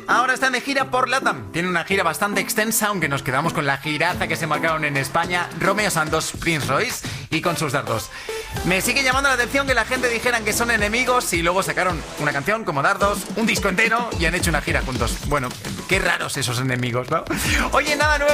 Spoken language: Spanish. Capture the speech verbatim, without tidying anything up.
ahora están de gira por LATAM. Tienen una gira bastante extensa, aunque nos quedamos con la giraza que se marcaron en España. Romeo Santos, Prince Royce y con sus dardos. Me sigue llamando la atención que la gente dijeran que son enemigos y luego sacaron una canción como Dardos, un disco entero y han hecho una gira juntos. Bueno, qué raros esos enemigos, ¿no? Oye, nada nuevo.